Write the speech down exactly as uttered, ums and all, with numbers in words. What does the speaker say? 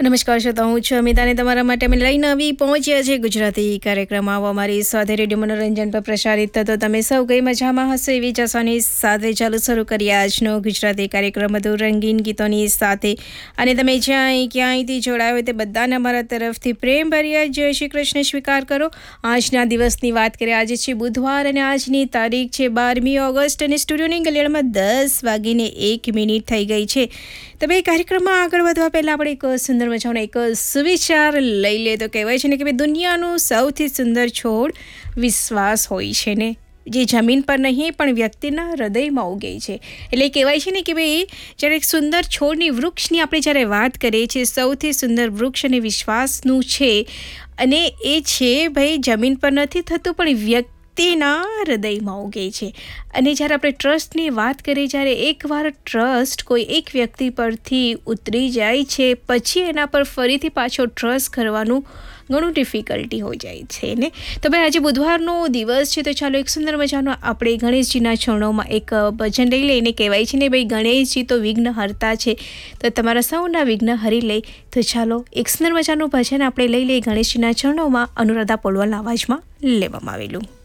નમસ્કાર શ્રોતા, હું છું અમિતાને તમારા માટે અમે લઈને આવી પહોંચ્યા છે ગુજરાતી કાર્યક્રમ. આવો અમારી સાથે રેડિયો મનોરંજન પર પ્રસારિત થતો તમે સૌ કઈ મજામાં હશો એવી આશાની સાથે ચાલુ શરૂ કરીએ આજનો ગુજરાતી કાર્યક્રમ હતો રંગીન ગીતોની સાથે. અને તમે જ્યાં ક્યાંયથી જોડાયો હોય તે બધાને અમારા તરફથી પ્રેમ ભર્યા જય શ્રી કૃષ્ણ સ્વીકાર કરો. આજના દિવસની વાત કરીએ, આજે છે બુધવાર અને આજની તારીખ છે બારમી ઓગસ્ટ અને સ્ટુડિયોની ગલિયાળમાં દસ વાગીને એક મિનિટ થઈ ગઈ છે. તમે કાર્યક્રમમાં આગળ વધવા પહેલાં આપણે એક સુંદર મજાનો એક સુવિચાર લઈ લે તો કહેવાય છે ને કે ભાઈ દુનિયાનું સૌથી સુંદર છોડ વિશ્વાસ હોય છે ને, જે જમીન પર નહીં પણ વ્યક્તિના હૃદયમાં ઉગે છે. એટલે કહેવાય છે ને કે ભાઈ જ્યારે એક સુંદર છોડની વૃક્ષની આપણે જ્યારે વાત કરીએ છીએ, સૌથી સુંદર વૃક્ષ અને વિશ્વાસનું છે અને એ છે ભાઈ જમીન પર નથી થતું પણ વ્યક્તિ તેના હૃદયમાં ઉગે છે. અને જ્યારે આપણે ટ્રસ્ટની વાત કરીએ, જ્યારે એકવાર ટ્રસ્ટ કોઈ એક વ્યક્તિ પરથી ઉતરી જાય છે પછી એના પર ફરીથી પાછો ટ્રસ્ટ કરવાનું ઘણું ડિફિકલ્ટી હો જાય છે ને. તો ભાઈ આજે બુધવારનો દિવસ છે તો ચાલો એક સુંદર મજાનો આપણે ગણેશજીના ચરણોમાં એક ભજન લઈ લઈને. કહેવાય છે ને ભાઈ ગણેશજી તો વિઘ્ન હરતા છે, તો તમારા સૌના વિઘ્ન હરી લે. તો ચાલો એક સુંદર મજાનું ભજન આપણે લઈ લઈએ ગણેશજીના ચરણોમાં, અનુરાધા પોલવાલના અવાજમાં લેવામાં આવેલું.